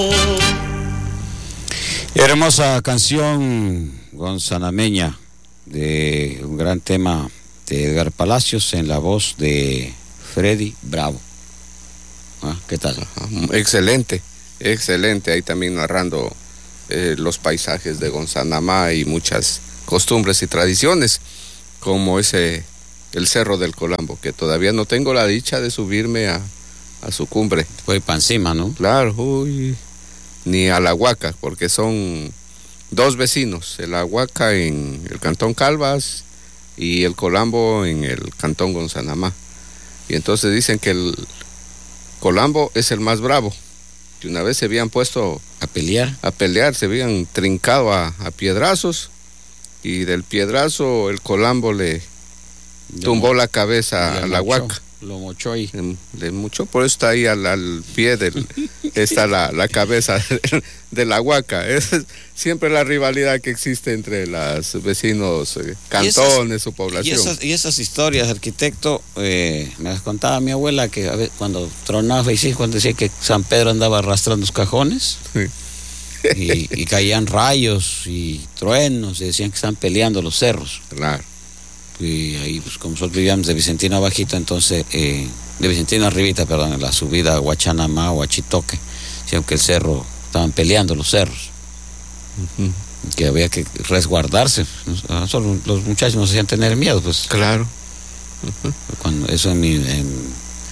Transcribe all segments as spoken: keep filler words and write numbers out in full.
Hermosa canción gonzanameña de un gran tema de Edgar Palacios en la voz de Freddy Bravo. ¿Ah? ¿Qué tal? Excelente, excelente. Ahí también narrando eh, los paisajes de Gonzanamá y muchas costumbres y tradiciones, como ese, el Cerro del Colambo, que todavía no tengo la dicha de subirme a, a su cumbre. Fue para encima, ¿no? Claro, uy, ni a la Huaca, porque son dos vecinos, el Ahuaca en el cantón Calvas y el Colambo en el cantón Gonzanamá. Y entonces dicen que el Colambo es el más bravo, que una vez se habían puesto a pelear, a pelear, se habían trincado a, a piedrazos, y del piedrazo el Colambo le tumbó mo- la cabeza a la Ahuaca. Lo mochó ahí. Le mucho, por eso está ahí al, al pie del, está la, la cabeza de, de la Huaca. Es siempre la rivalidad que existe entre los vecinos, eh, cantones, su población. Y esas, y esas historias, arquitecto, eh, me las contaba mi abuela que a veces, cuando tronaba y sí, cuando decía que San Pedro andaba arrastrando los cajones, Sí. y, y caían rayos y truenos, y decían que están peleando los cerros. Claro. Y ahí, pues como nosotros vivíamos de Vicentino abajito, entonces, eh, de Vicentino arribita, perdón, en la subida a Huachanamá o a Chitoque, decían que el cerro, estaban peleando los cerros, Uh-huh. que había que resguardarse. Solo los muchachos nos hacían tener miedo, pues. Claro. Uh-huh. Cuando eso en, en,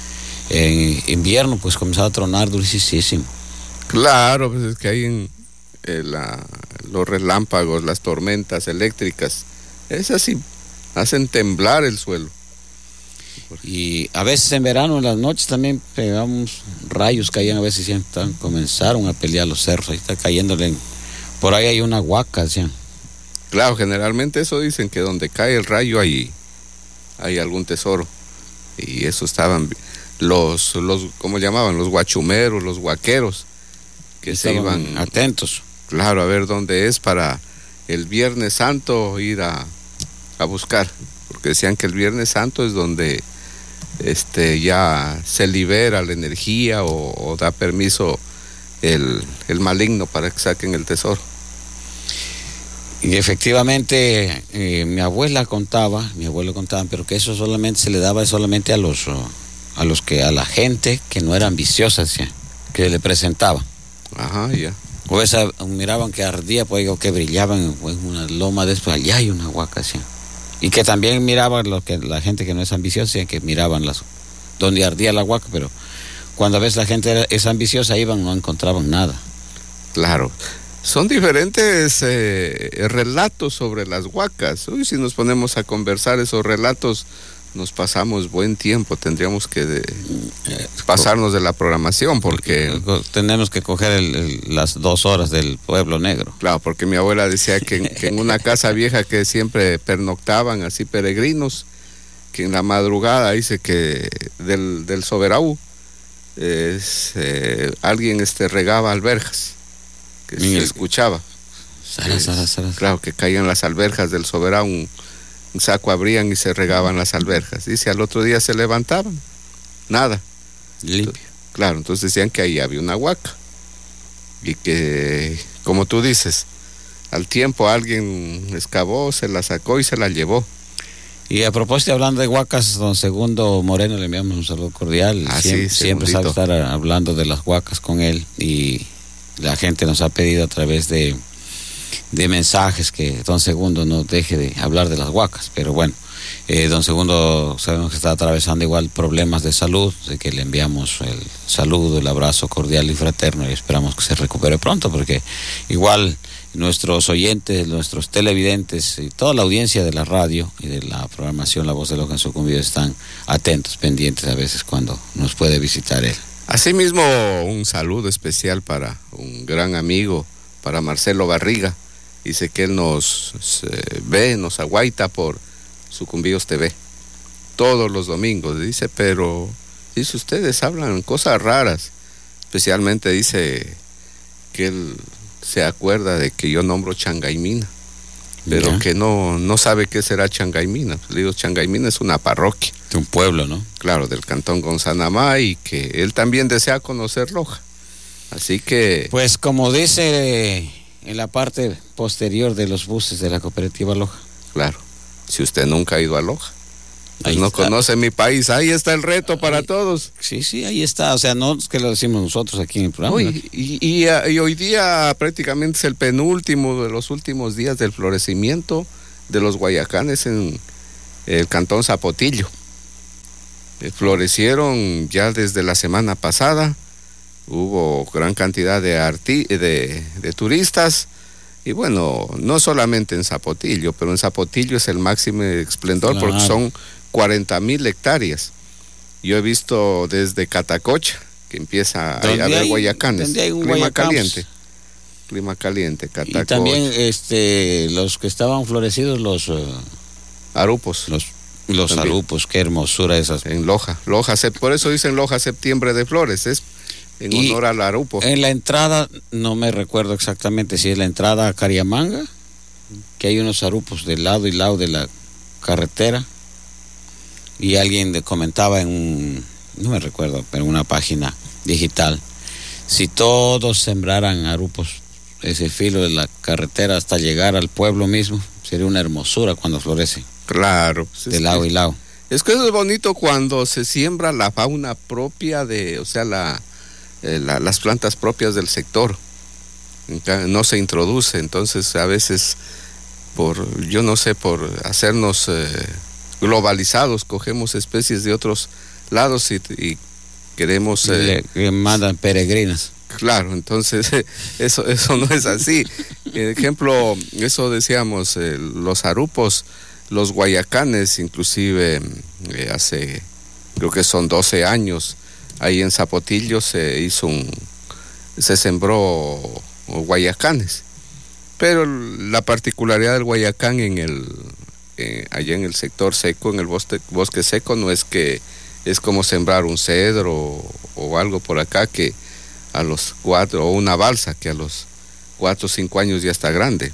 en invierno, pues comenzaba a tronar durísimo. Claro, pues es que hay en, eh, la, los relámpagos, las tormentas eléctricas, esas sí hacen temblar el suelo. Y a veces en verano, en las noches también pegamos rayos, caían a veces, decían, estaban- comenzaron a pelear los cerros, ahí está cayéndole, en- por ahí hay una huaca, decían. Claro, generalmente eso dicen, que donde cae el rayo hay, hay algún tesoro. Y eso estaban los, los, ¿cómo llamaban? Los guachumeros, los huaqueros, que se Estaban iban, atentos. claro, a ver dónde es para el Viernes Santo ir a, a buscar. Porque decían que el Viernes Santo es donde este ya se libera la energía o, o da permiso el, el maligno para que saquen el tesoro. Y efectivamente, eh, mi abuela contaba, mi abuelo contaba, pero que eso solamente se le daba solamente a los, oh, a los que, a la gente que no era ambiciosa, decía, que le presentaba. Ajá, ya. O esa, miraban que ardía, pues, o que brillaban en una loma de esto, allá hay una huaca, decía. Y que también miraban lo que la gente que no es ambiciosa, decía que miraban las donde ardía la huaca, pero cuando a veces la gente era, es ambiciosa, iban, no encontraban nada. Claro. Son diferentes eh, relatos sobre las huacas. Uy, si nos ponemos a conversar esos relatos, nos pasamos buen tiempo. Tendríamos que de, Eh, pasarnos de la programación, porque... Tenemos que coger el, el, las dos horas del Pueblo Negro. Claro, porque mi abuela decía que en, que en una casa vieja que siempre pernoctaban así peregrinos, que en la madrugada dice que del, del Soberaú es, eh, alguien este, regaba alberjas, que En se el- escuchaba. Sara, Sara, Sara. Claro, que caían las alberjas del Soberano, un, un saco abrían y se regaban las alberjas. Dice, al otro día se levantaban, nada. Limpio. Claro, entonces decían que ahí había una huaca. Y que, como tú dices, al tiempo alguien excavó, se la sacó y se la llevó. Y a propósito, hablando de huacas, don Segundo Moreno, le enviamos un saludo cordial. Ah, siempre, sí, siempre sabe Segundito. estar hablando de las huacas con él, y la gente nos ha pedido a través de, de mensajes que don Segundo no deje de hablar de las huacas. Pero bueno, eh, don Segundo sabemos que está atravesando igual problemas de salud, de que le enviamos el saludo, el abrazo cordial y fraterno, y esperamos que se recupere pronto, porque igual nuestros oyentes, nuestros televidentes y toda la audiencia de la radio y de la programación La Voz de los Sucumbidos están atentos, pendientes a veces cuando nos puede visitar él. Asimismo, un saludo especial para un gran amigo, para Marcelo Barriga. Dice que él nos eh, ve, nos aguaita por Sucumbidos T V todos los domingos. Dice, pero dice, ustedes hablan cosas raras. Especialmente dice que él se acuerda de que yo nombro Changaymina, pero Ya. que no, no sabe qué será Changaymina. Pues le digo, Changaymina es una parroquia, De un pueblo, ¿no? claro, del cantón Gonzanamá, y que él también desea conocer Loja. Así que... Pues como dice en la parte posterior de los buses de la cooperativa Loja. Claro, si usted nunca ha ido a Loja, pues no está. Conoce mi país, ahí está el reto para ahí, todos. Sí, sí, ahí está, o sea, no es que lo decimos nosotros aquí en el programa. Uy, y, y, y hoy día prácticamente es el penúltimo de los últimos días del florecimiento de los guayacanes en el cantón Zapotillo. Florecieron ya desde la semana pasada, hubo gran cantidad de, arti de, de turistas, y bueno, no solamente en Zapotillo, pero en Zapotillo es el máximo esplendor, claro, porque son cuarenta mil hectáreas. Yo he visto desde Catacocha, que empieza a haber guayacanes, hay un clima guayacams? caliente, clima caliente, Catacocha. Y también este, los que estaban florecidos, los... Uh, arupos. Los Los también. Arupos, qué hermosura esas. En Loja, Loja, por eso dicen Loja septiembre de flores, es en y honor al arupo. En la entrada, no me recuerdo exactamente si es la entrada a Cariamanga, que hay unos arupos de lado y lado de la carretera, y alguien de, comentaba en un, no me recuerdo, pero en una página digital, si todos sembraran arupos, ese filo de la carretera hasta llegar al pueblo mismo, sería una hermosura cuando florece. Claro. Pues de lado y lado. Es que es bonito cuando se siembra la fauna propia de, o sea, la, eh, la, las plantas propias del sector. No se introduce, entonces a veces, por, yo no sé, por hacernos eh, globalizados, cogemos especies de otros lados y, y queremos... Eh, le, le mandan peregrinas. Claro, entonces eso, eso no es así. Ejemplo, eso decíamos, eh, los arupos, los guayacanes, inclusive eh, hace, creo que son doce años, ahí en Zapotillo se hizo un, se sembró guayacanes, pero la particularidad del guayacán en el, eh, allá en el sector seco, en el bosque, bosque seco, no es que es como sembrar un cedro o, o algo por acá que a los cuatro, o una balsa que a los cuatro o cinco años ya está grande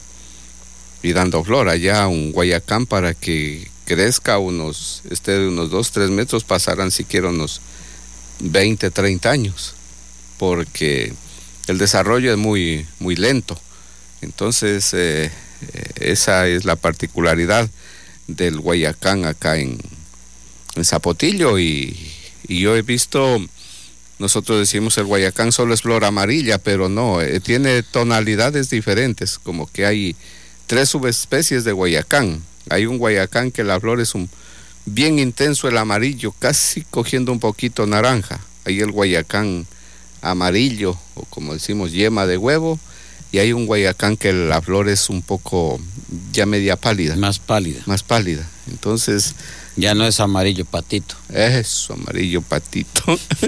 y dando flor. Allá un guayacán, para que crezca unos, esté de unos dos, tres metros, pasarán siquiera unos veinte, treinta años, porque el desarrollo es muy, muy lento. Entonces, eh, esa es la particularidad del guayacán acá en, en Zapotillo, y, y yo he visto, nosotros decimos el guayacán solo es flor amarilla, pero no, eh, tiene tonalidades diferentes, como que hay tres subespecies de guayacán. Hay un guayacán que la flor es un bien intenso, el amarillo, casi cogiendo un poquito naranja. Hay el guayacán amarillo, o como decimos, yema de huevo, y hay un guayacán que la flor es un poco ya media pálida. Más pálida. Más pálida. Entonces... ya no es amarillo patito. Eso, amarillo patito.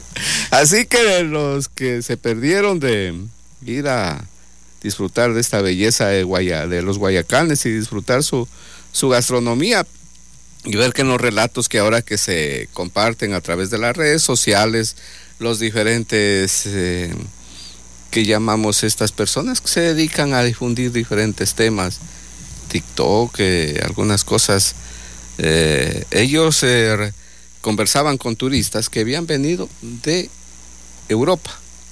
Así que los que se perdieron de ir a disfrutar de esta belleza de, Guaya, de los guayacanes y disfrutar su, su gastronomía, y ver que en los relatos que ahora que se comparten a través de las redes sociales, los diferentes eh, que llamamos estas personas que se dedican a difundir diferentes temas, TikTok, eh, algunas cosas, eh, ellos eh, conversaban con turistas que habían venido de Europa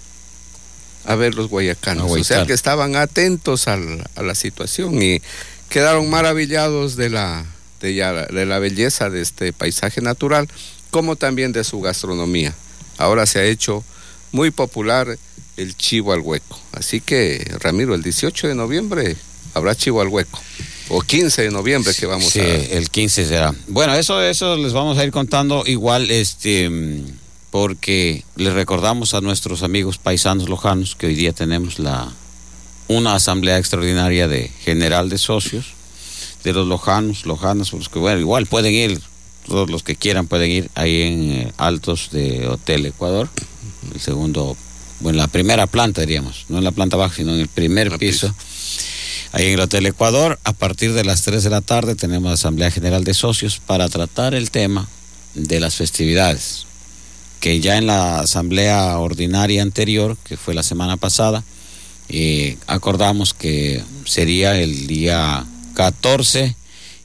a ver los guayacanos, o sea que estaban atentos al, a la situación y quedaron maravillados de la, de, ya, de la belleza de este paisaje natural, como también de su gastronomía. Ahora se ha hecho muy popular el chivo al hueco, así que Ramiro, el dieciocho de noviembre habrá chivo al hueco, o quince de noviembre que vamos sí, a... Sí, el quince será. Bueno, eso, eso les vamos a ir contando igual, este... porque les recordamos a nuestros amigos paisanos lojanos que hoy día tenemos la una asamblea extraordinaria de general de socios de los lojanos, lojanas, los que bueno, igual pueden ir, todos los que quieran pueden ir ahí en eh, Altos de Hotel Ecuador, el segundo, bueno, la primera planta diríamos, no en la planta baja, sino en el primer no, piso, piso, ahí en el Hotel Ecuador. A partir de las tres de la tarde tenemos la asamblea general de socios para tratar el tema de las festividades, que ya en la asamblea ordinaria anterior, que fue la semana pasada, eh, acordamos que sería el día catorce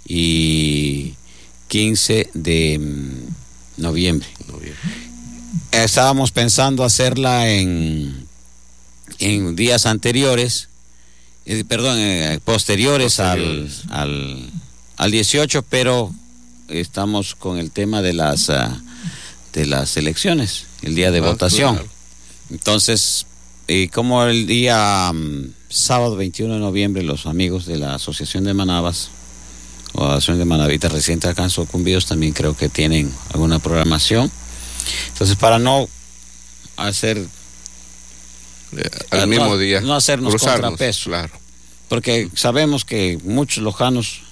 y quince de noviembre. noviembre. Estábamos pensando hacerla en, en días anteriores, eh, perdón, eh, posteriores, posteriores. Al, al, al dieciocho, pero estamos con el tema de las, uh, de las elecciones, el día de ah, votación. Claro. Entonces, eh, como el día um, sábado veintiuno de noviembre, los amigos de la Asociación de Manabas, o Asociación de Manavitas reciente acá en Sucumbíos, también creo que tienen alguna programación. Entonces, para no hacer eh, al mismo no, día no hacernos contrapeso, claro, porque sabemos que muchos lojanos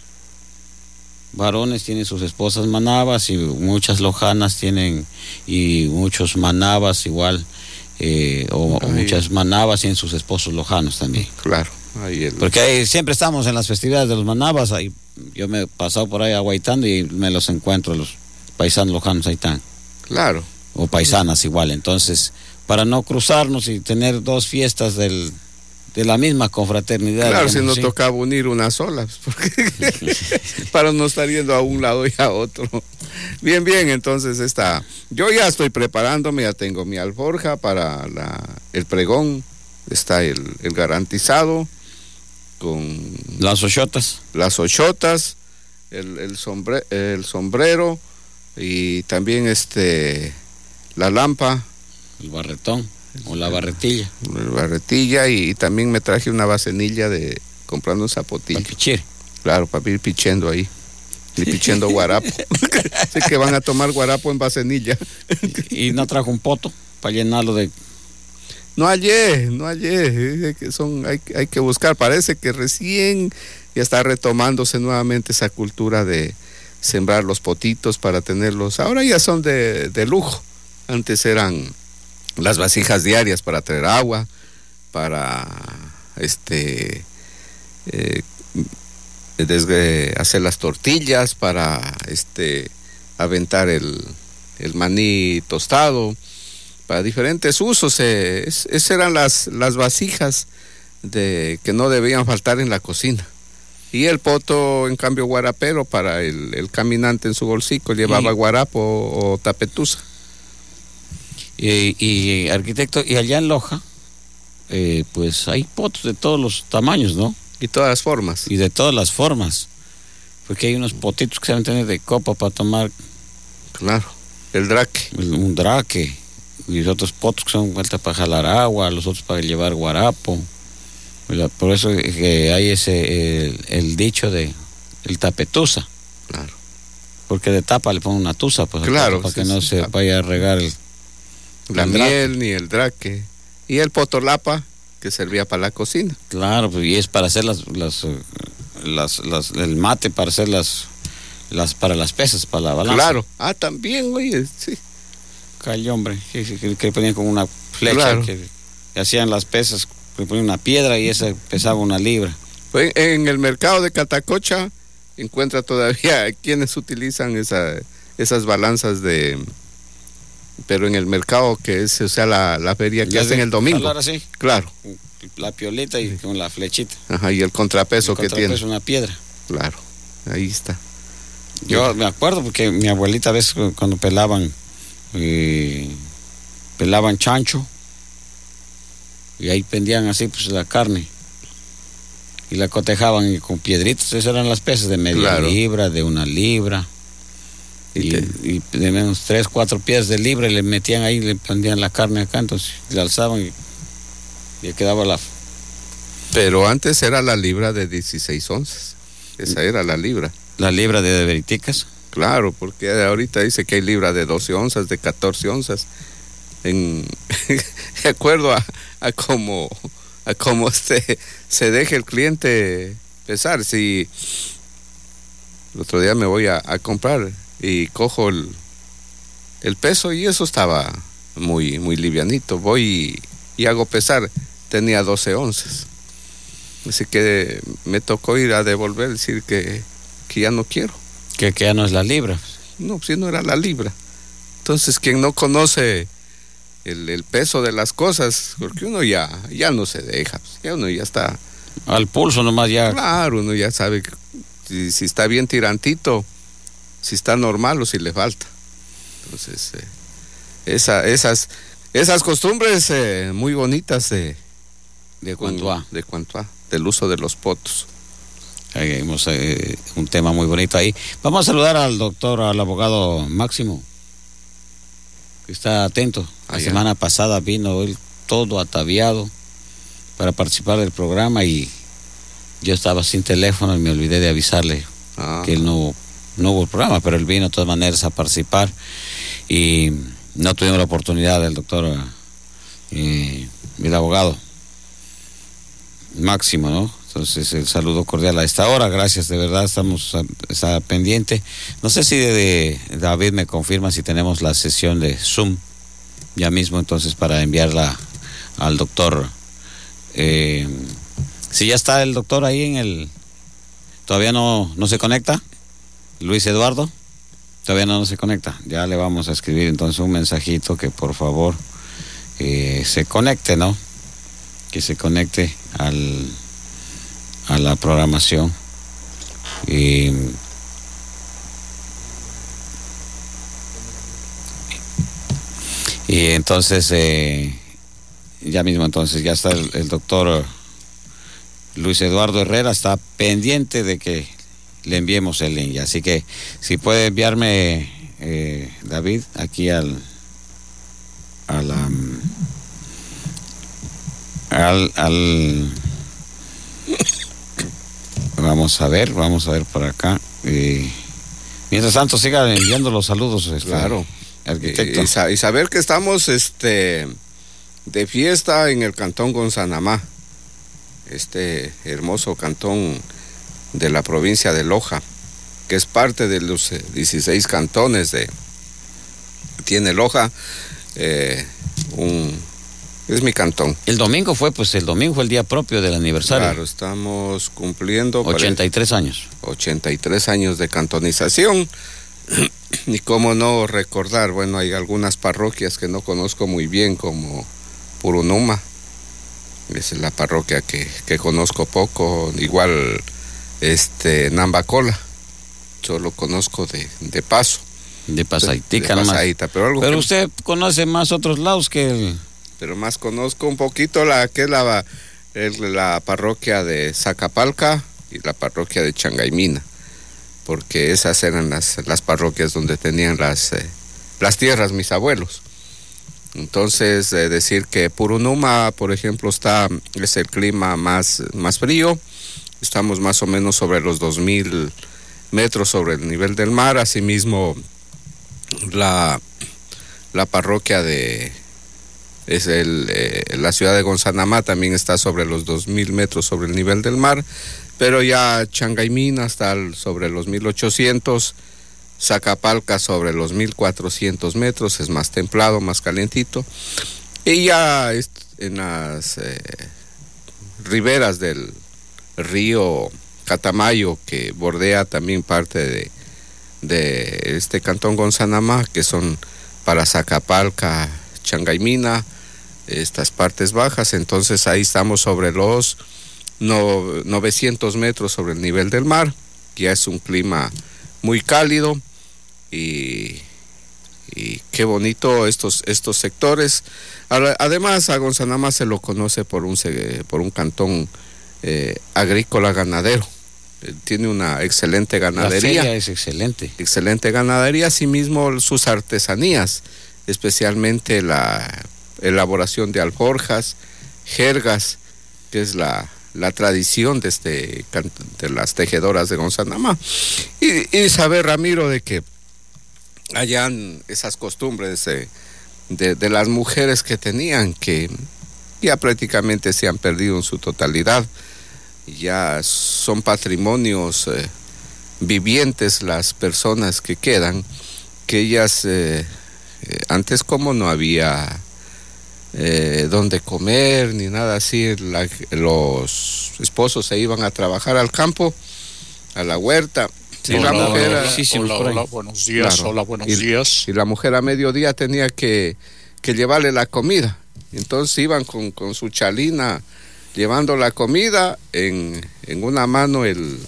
varones tienen sus esposas manabas y muchas lojanas tienen, y muchos manabas igual, eh, o, o muchas manabas tienen sus esposos lojanos también. Claro, ahí el... porque ahí siempre estamos en las festividades de los manabas. Ahí yo me he pasado por ahí aguaitando y me los encuentro, los paisanos lojanos ahí están. Claro. O paisanas igual. Entonces, para no cruzarnos y tener dos fiestas del, de la misma confraternidad. Claro, si nos ¿sí? tocaba unir una sola, porque para no estar yendo a un lado y a otro. Bien, bien, entonces está. Yo ya estoy preparándome, ya tengo mi alforja para la, el pregón, está el, el garantizado, con las ochotas. Las ochotas, el, el, sombre, el sombrero y también este la lampa. El barretón o la barretilla. La barretilla y, y también me traje una vasenilla de comprando un zapotillo. Para pichir. Claro, para ir pichendo ahí. Y pichendo guarapo. Sé que van a tomar guarapo en vasenilla. ¿Y no trajo un poto para llenarlo de...? No hallé, no hallé, son, hay, hay que buscar, parece que recién ya está retomándose nuevamente esa cultura de sembrar los potitos para tenerlos, ahora ya son de, de lujo, antes eran las vasijas diarias para traer agua, para este eh, desde hacer las tortillas, para este aventar el, el maní tostado, para diferentes usos. Eh, es, esas eran las, las vasijas de, que no debían faltar en la cocina. Y el poto, en cambio, guarapero, para el, el caminante en su bolsico, llevaba y, guarapo o, o tapetusa. Y, y arquitecto, y allá en Loja, eh, pues hay potos de todos los tamaños, ¿no? Y todas las formas. Y de todas las formas. Porque hay unos potitos que se van a tener de copa para tomar. Claro, el draque. Un draque. Y los otros potos que son vueltas para jalar agua, los otros para llevar guarapo. Por eso que hay ese el, el dicho de el tapetusa. Claro. Porque de tapa le ponen una tusa, pues, claro, para sí, que no sí, se tapa. Vaya a regar el, la el miel draque. Ni el draque. Y el potolapa, que servía para la cocina. Claro, pues, y es para hacer las, las, las, las el mate, para hacer las, las para las pesas, para la balanza. Claro. Ah, también, oye, sí. Cayó, hombre, que, que, que ponían con una flecha, claro. que, que hacían las pesas, que ponían una piedra y esa pesaba una libra. Pues en el mercado de Catacocha encuentra todavía quienes utilizan esa, esas balanzas de, pero en el mercado que es, o sea, la, la feria que hacen el domingo. Así. Claro. La piolita y con la flechita. Ajá, y el contrapeso, el que contrapeso tiene. Una piedra. Claro, ahí está. Yo me acuerdo porque mi abuelita a veces cuando pelaban Eh, pelaban chancho y ahí pendían así pues la carne y la cotejaban y con piedritas. Esas eran las pesas de media claro. libra, de una libra y, y, y de menos tres, cuatro piezas de libra y le metían ahí, le pendían la carne acá, entonces le alzaban y, y quedaba la... Pero antes era la libra de dieciséis onzas, esa era la libra. La libra de veriticas. Claro, porque ahorita dice que hay libra de doce onzas, de catorce onzas. En, de acuerdo a, a cómo a cómo se, se deje el cliente pesar. Si el otro día me voy a, a comprar y cojo el, el peso y eso estaba muy, muy livianito. Voy y, y hago pesar, tenía doce onzas. Así que me tocó ir a devolver, decir que, que ya no quiero. Que, que ya no es la libra. No, si no era la libra. Entonces, quien no conoce el, el peso de las cosas, porque uno ya, ya no se deja, ya uno ya está... Al pulso nomás ya. Claro, uno ya sabe si, si está bien tirantito, si está normal o si le falta. Entonces, eh, esa, esas, esas costumbres eh, muy bonitas de, De cuanto a. De cuanto a, del uso de los potos. Hay eh, un tema muy bonito ahí. Vamos a saludar al doctor, al abogado Máximo, que está atento. La Allá. semana pasada vino él todo ataviado para participar del programa y yo estaba sin teléfono y me olvidé de avisarle ah. que él no, no hubo el programa, pero él vino de todas maneras a participar y no tuvimos la oportunidad del doctor, eh, el abogado Máximo, ¿no? Entonces el saludo cordial a esta hora, gracias, de verdad estamos a, está pendiente. No sé si de, de David me confirma si tenemos la sesión de Zoom ya mismo, entonces para enviarla al doctor. Eh, si ya está el doctor ahí en el... ¿Todavía no, no se conecta? Luis Eduardo, todavía no, no se conecta. Ya le vamos a escribir entonces un mensajito que por favor eh, se conecte, ¿no? Que se conecte al... a la programación y, y entonces eh, ya mismo entonces ya está el, el doctor Luis Eduardo Herrera está pendiente de que le enviemos el link, así que si puede enviarme eh, David aquí al a la, al al Vamos a ver, vamos a ver por acá. Eh, mientras tanto, siga enviando los saludos, este, claro, arquitecto. Y, y saber que estamos este, de fiesta en el cantón Gonzanamá, este hermoso cantón de la provincia de Loja, que es parte de los dieciséis cantones de tiene Loja, eh, un es mi cantón. El domingo fue, pues el domingo fue el día propio del aniversario. Claro, estamos cumpliendo... ochenta y tres años. ochenta y tres años de cantonización. Y cómo no recordar, bueno, hay algunas parroquias que no conozco muy bien, como Purunuma. Esa es la parroquia que, que conozco poco. Igual, este, Nambacola. Yo lo conozco de, de paso. De pasaitica, de pasadita, pero, algo pero que... usted conoce más otros lados que... El... pero más conozco un poquito la que es la, la parroquia de Zacapalca y la parroquia de Changaimina, porque esas eran las, las parroquias donde tenían las, eh, las tierras mis abuelos. Entonces, eh, decir que Purunuma, por ejemplo, está, es el clima más, más frío, estamos más o menos sobre los dos mil metros sobre el nivel del mar, asimismo la, la parroquia de... es el, eh, la ciudad de Gonzanamá también está sobre los dos mil metros sobre el nivel del mar, pero ya Changaimina está sobre los mil ochocientos, Zacapalca sobre los mil cuatrocientos metros, es más templado, más calentito, y ya en las eh, riberas del río Catamayo, que bordea también parte de, de este cantón Gonzanamá, que son para Zacapalca, Changaimina, estas partes bajas, entonces ahí estamos sobre los no, novecientos metros sobre el nivel del mar, ya es un clima muy cálido y, y qué bonito estos, estos sectores. Además a Gonzanamá se lo conoce por un, por un cantón eh, agrícola ganadero, tiene una excelente ganadería. La feria es excelente. Excelente ganadería, asimismo sus artesanías, especialmente la elaboración de alforjas, jergas, que es la, la tradición de, este, de las tejedoras de Gonzanamá. Y, y saber, Ramiro, de que hayan esas costumbres de, de, de las mujeres que tenían, que ya prácticamente se han perdido en su totalidad, ya son patrimonios eh, vivientes las personas que quedan, que ellas... Eh, Eh, antes como no había eh, donde comer ni nada así, la, los esposos se iban a trabajar al campo, a la huerta, sí, y la hola, mujer hola, a, sí, sí, hola, hola, buenos días, claro, hola, buenos y, días. Y la mujer a mediodía tenía que, que llevarle la comida, entonces iban con, con su chalina llevando la comida, en, en una mano el,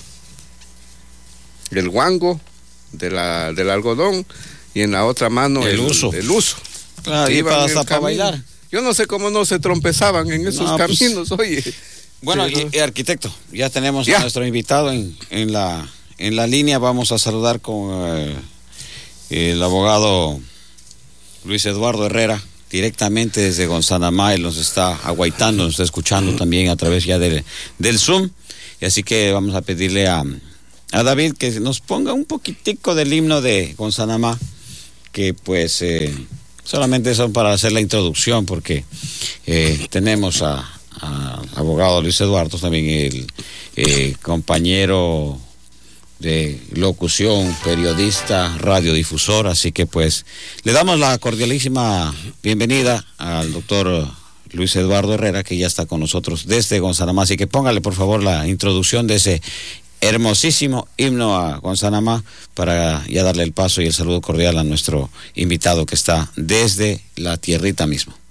el guango de la, del algodón, y en la otra mano el, el uso. El uso. Claro, y para, hasta para bailar. Yo no sé cómo no se trompezaban en esos no, caminos, pues, oye. Bueno, y, y arquitecto, ya tenemos ya a nuestro invitado en, en, la, en la línea. Vamos a saludar con eh, el abogado Luis Eduardo Herrera, directamente desde Gonzanamá. Él nos está aguaitando, nos está escuchando también a través ya del, del Zoom. Y así que vamos a pedirle a, a David que nos ponga un poquitico del himno de Gonzanamá, que pues eh, solamente son para hacer la introducción, porque eh, tenemos a, a abogado Luis Eduardo, también el eh, compañero de locución, periodista, radiodifusor, así que pues le damos la cordialísima bienvenida al doctor Luis Eduardo Herrera, que ya está con nosotros desde Gonzanamá, así que póngale por favor la introducción de ese hermosísimo himno a Gonzanamá para ya darle el paso y el saludo cordial a nuestro invitado que está desde la tierrita mismo.